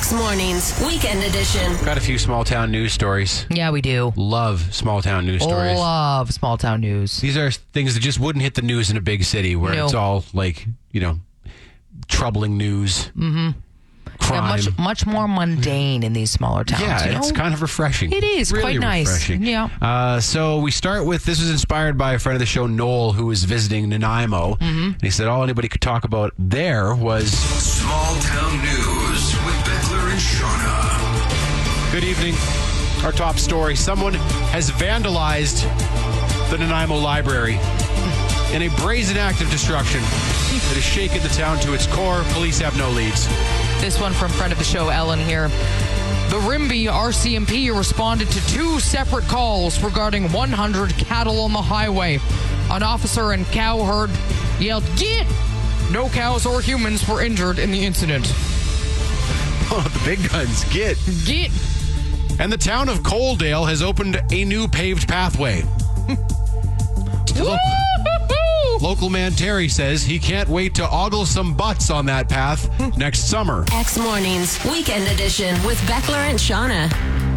X Mornings, Weekend Edition. Got a few small town news stories. Yeah, we do. Love small town news stories. Love small town news. These are things that just wouldn't hit the news in a big city where No. it's all like, troubling news. Mm-hmm. Crime. Yeah, much more mundane in these smaller towns. Yeah, it's kind of refreshing. It is really quite nice. Refreshing. Yeah. So we start with, this was inspired by a friend of the show, Noel, who was visiting Nanaimo. Mm-hmm. And he said all anybody could talk about there was Small Town News with Beckler and Shauna. Good evening. Our top story. Someone has vandalized the Nanaimo Library in a brazen act of destruction that has shaken the town to its core. Police have no leads. This one from friend of the show, Ellen here. The Rimbey RCMP responded to 2 separate calls regarding 100 cattle on the highway. An officer and cow herd yelled, "Get!" No cows or humans were injured in the incident. Oh, the big guns. Get. And the town of Coaldale has opened a new paved pathway. Local man Terry says he can't wait to ogle some butts on that path next summer. X Mornings, Weekend Edition with Beckler and Shauna.